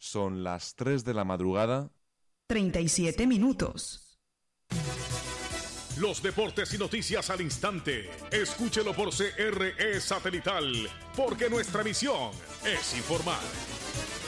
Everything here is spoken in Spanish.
Son las 3 de la madrugada. 37 minutos. Los deportes y noticias al instante. Escúchelo por CRE Satelital, porque nuestra misión es informar.